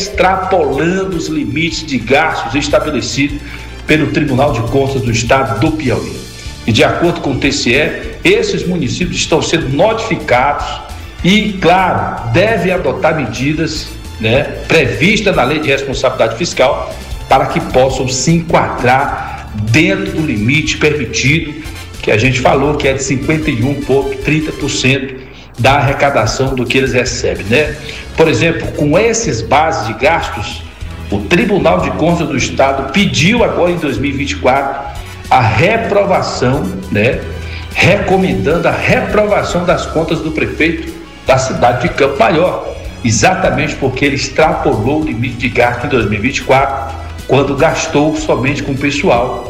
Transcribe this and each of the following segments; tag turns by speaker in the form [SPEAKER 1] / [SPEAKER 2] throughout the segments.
[SPEAKER 1] extrapolando os limites de gastos estabelecidos pelo Tribunal de Contas do Estado do Piauí. E de acordo com o TCE, esses municípios estão sendo notificados e, claro, devem adotar medidas, previstas na Lei de Responsabilidade Fiscal para que possam se enquadrar dentro do limite permitido, que a gente falou que é de 51,30% da arrecadação do que eles recebem, Por exemplo, com essas bases de gastos, o Tribunal de Contas do Estado pediu agora em 2024 a reprovação, recomendando a reprovação das contas do prefeito da cidade de Campo Maior, exatamente porque ele extrapolou o limite de gasto em 2024, quando gastou somente com o pessoal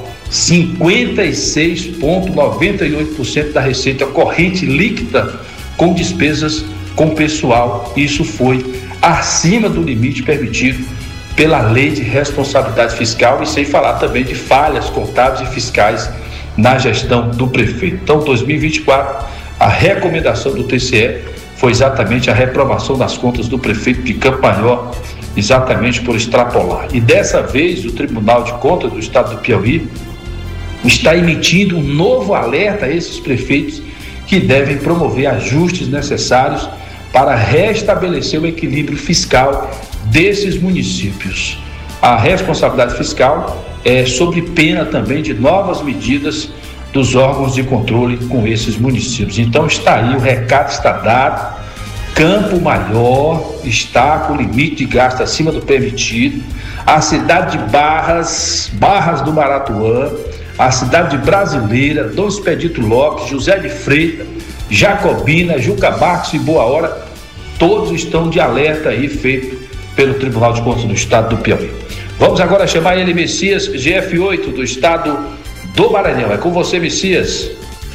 [SPEAKER 1] 56,98% da receita corrente líquida com despesas com pessoal. Isso foi acima do limite permitido pela Lei de Responsabilidade Fiscal, e sem falar também de falhas contábeis e fiscais na gestão do prefeito. Então, 2024, a recomendação do TCE foi exatamente a reprovação das contas do prefeito de Campo Maior, exatamente por extrapolar. E dessa vez, o Tribunal de Contas do Estado do Piauí está emitindo um novo alerta a esses prefeitos que devem promover ajustes necessários para restabelecer o equilíbrio fiscal desses municípios. A responsabilidade fiscal é sob pena também de novas medidas dos órgãos de controle com esses municípios. Então está aí, o recado está dado. Campo Maior está com o limite de gasto acima do permitido. A cidade de Barras do Maratuã, a cidade de Brasileira, Dom Expedito Lopes, José de Freitas, Jacobina, Juca Marques e Boa Hora, todos estão de alerta aí feito pelo Tribunal de Contas do Estado do Piauí. Vamos agora chamar ele, Messias, GF8 do Estado do Maranhão. É com você, Messias.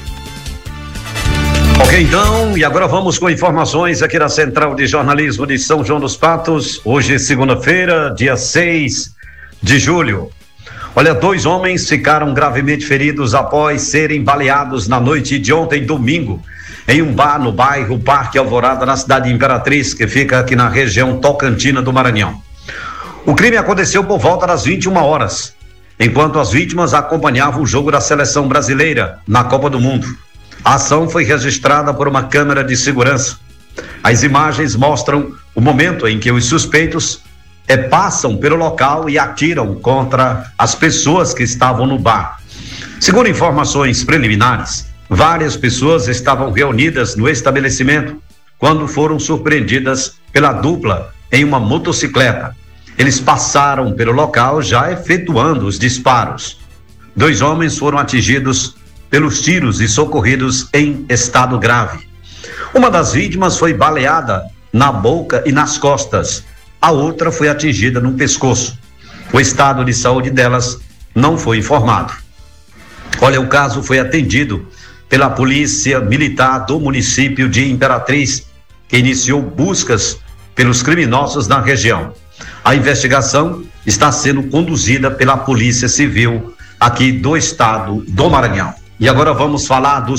[SPEAKER 2] Ok, então, e agora vamos com informações aqui da Central de Jornalismo de São João dos Patos. Hoje, segunda-feira, dia 6 de julho. Olha, 2 homens ficaram gravemente feridos após serem baleados na noite de ontem, domingo, em um bar no bairro Parque Alvorada, na cidade de Imperatriz, que fica aqui na região tocantina do Maranhão. O crime aconteceu por volta das 21 horas, enquanto as vítimas acompanhavam o jogo da seleção brasileira na Copa do Mundo. A ação foi registrada por uma câmera de segurança. As imagens mostram o momento em que os suspeitos passam pelo local e atiram contra as pessoas que estavam no bar. Segundo informações preliminares, várias pessoas estavam reunidas no estabelecimento quando foram surpreendidas pela dupla em uma motocicleta. Eles passaram pelo local já efetuando os disparos. 2 homens foram atingidos pelos tiros e socorridos em estado grave. Uma das vítimas foi baleada na boca e nas costas. A outra foi atingida no pescoço. O estado de saúde delas não foi informado. Olha, o caso foi atendido pela Polícia Militar do município de Imperatriz, que iniciou buscas pelos criminosos na região. A investigação está sendo conduzida pela Polícia Civil aqui do estado do Maranhão. E agora vamos falar do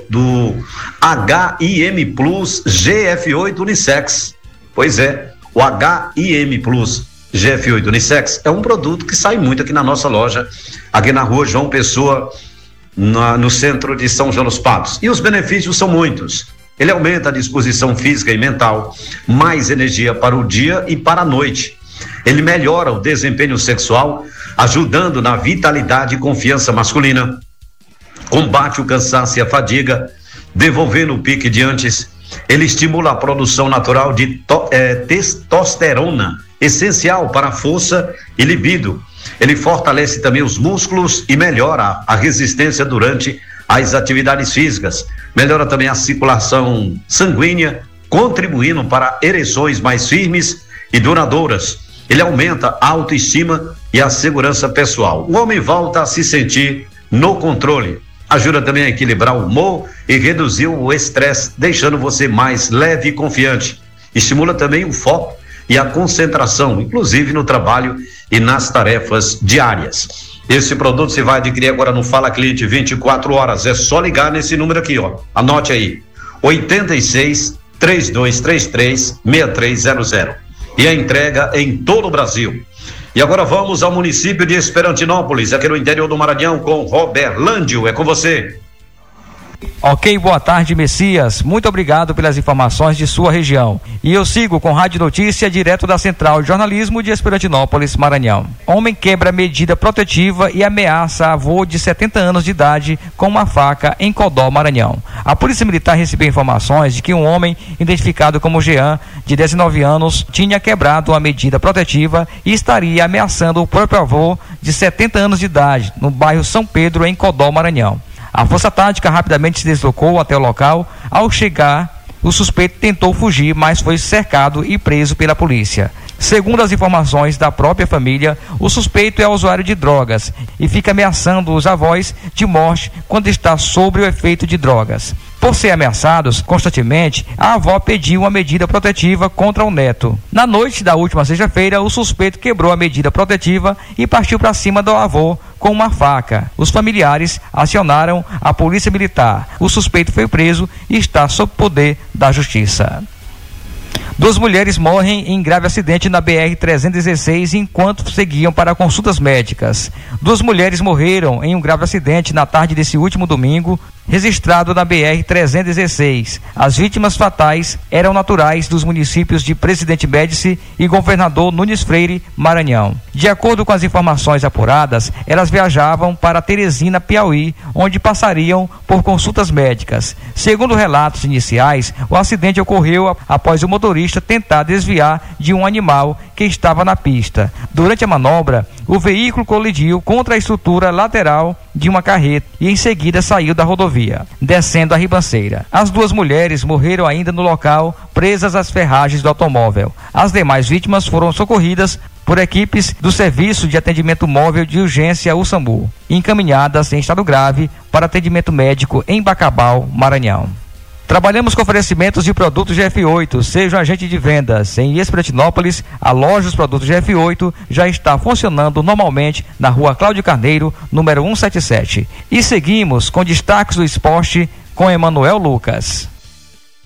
[SPEAKER 2] HIM Plus GF8 Unissex. Pois é, o HIM Plus GF8 Unissex é um produto que sai muito aqui na nossa loja, aqui na rua João Pessoa, no centro de São João dos Patos. E os benefícios são muitos. Ele aumenta a disposição física e mental, mais energia para o dia e para a noite. Ele melhora o desempenho sexual, ajudando na vitalidade e confiança masculina. Combate o cansaço e a fadiga, devolvendo o pique de antes. Ele estimula a produção natural de testosterona, essencial para a força e libido. Ele fortalece também os músculos e melhora a resistência durante as atividades físicas. Melhora também a circulação sanguínea, contribuindo para ereções mais firmes e duradouras. Ele aumenta a autoestima e a segurança pessoal. O homem volta a se sentir no controle. Ajuda também a equilibrar o humor e reduzir o estresse, deixando você mais leve e confiante. Estimula também o foco e a concentração, inclusive no trabalho e nas tarefas diárias. Esse produto você vai adquirir agora no Fala Cliente 24 horas. É só ligar nesse número aqui, ó. Anote aí: 86 3233 6300. e a entrega em todo o Brasil. E agora vamos ao município de Esperantinópolis, aqui no interior do Maranhão, com Roberlândio. É com você.
[SPEAKER 3] Ok, boa tarde, Messias. Muito obrigado pelas informações de sua região. E eu sigo com Rádio Notícia, direto da Central de Jornalismo de Esperantinópolis, Maranhão. Homem quebra medida protetiva e ameaça avô de 70 anos de idade com uma faca em Codó, Maranhão. A Polícia Militar recebeu informações de que um homem identificado como Jean, de 19 anos, tinha quebrado a medida protetiva e estaria ameaçando o próprio avô de 70 anos de idade, no bairro São Pedro, em Codó, Maranhão. A Força Tática rapidamente se deslocou até o local. Ao chegar, o suspeito tentou fugir, mas foi cercado e preso pela polícia. Segundo as informações da própria família, o suspeito é usuário de drogas e fica ameaçando os avós de morte quando está sob o efeito de drogas. Por ser ameaçados constantemente, a avó pediu uma medida protetiva contra o neto. Na noite da última sexta-feira, o suspeito quebrou a medida protetiva e partiu para cima do avô com uma faca. Os familiares acionaram a Polícia Militar. O suspeito foi preso e está sob poder da Justiça. 2 mulheres morrem em grave acidente na BR-316 enquanto seguiam para consultas médicas. 2 mulheres morreram em um grave acidente na tarde desse último domingo, registrado na BR-316. As vítimas fatais eram naturais dos municípios de Presidente Médici e Governador Nunes Freire, Maranhão. De acordo com as informações apuradas, elas viajavam para Teresina, Piauí, onde passariam por consultas médicas. Segundo relatos iniciais, o acidente ocorreu após o motorista tentar desviar de um animal que estava na pista. Durante a manobra, o veículo colidiu contra a estrutura lateral de uma carreta e em seguida saiu da rodovia, descendo a ribanceira. As 2 mulheres morreram ainda no local, presas às ferragens do automóvel. As demais vítimas foram socorridas por equipes do Serviço de Atendimento Móvel de Urgência, o SAMU, encaminhadas em estado grave para atendimento médico em Bacabal, Maranhão. Trabalhamos com oferecimentos de produtos GF8, seja um agente de vendas. Em Esperantinópolis, a loja dos produtos GF8 já está funcionando normalmente na rua Cláudio Carneiro, número 177. E seguimos com destaques do esporte com Emanuel Lucas.